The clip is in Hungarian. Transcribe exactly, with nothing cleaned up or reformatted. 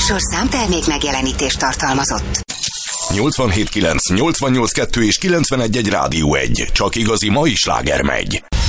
műsorszám termék megjelenítést tartalmazott. nyolcvanhét kilenc, nyolcvannyolc kettő és kilencvenegy egy Rádió egy. Csak igazi mai sláger megy.